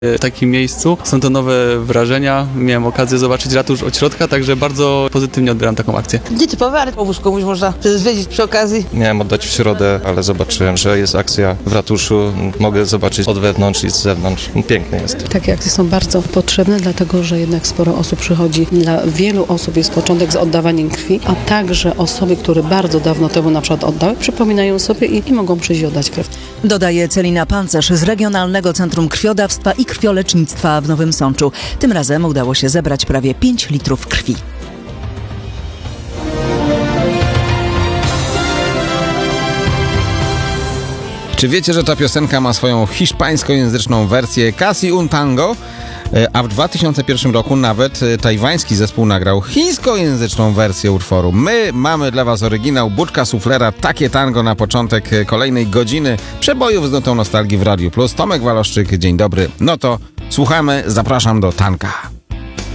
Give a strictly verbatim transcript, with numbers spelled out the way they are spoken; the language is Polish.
w takim miejscu. Są to nowe wrażenia. Miałem okazję zobaczyć ratusz od środka, także bardzo pozytywnie odbieram taką akcję. Nietypowe, ale powóz komuś można zwiedzić przy okazji. Miałem oddać w środę, ale zobaczyłem, że jest akcja w ratuszu. Mogę zobaczyć od wewnątrz i z zewnątrz. Piękny jest. Takie akcje są bardzo potrzebne, dlatego że jednak sporo osób przychodzi. Dla wielu osób jest początek z oddawaniem krwi, a także osoby, które bardzo dawno temu na przykład oddały, przypominają sobie i, i mogą przyjść i oddać krew. Dodaje Celina Pancerz z Regionalnego Centrum Krwiodawstwa i Krwiolecznictwa w Nowym Sączu. Tym razem udało się zebrać prawie pięć litrów krwi. Czy wiecie, że ta piosenka ma swoją hiszpańskojęzyczną wersję Casi un tango? A w dwa tysiące pierwszym roku nawet tajwański zespół nagrał chińskojęzyczną wersję utworu. My mamy dla was oryginał Buczka Suflera, takie tango na początek kolejnej godziny przebojów z nutą nostalgii w Radiu Plus. Tomek Waloszczyk, dzień dobry. No to słuchamy, zapraszam do tanka.